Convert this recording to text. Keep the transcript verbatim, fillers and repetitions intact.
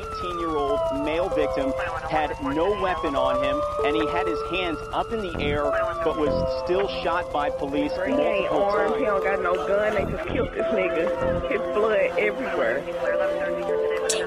fifteen-year-old male victim had no weapon on him, and he had his hands up in the air, but was still shot by police He ain't multiple armed, times. he don't got no gun, they just killed this nigga. His blood everywhere.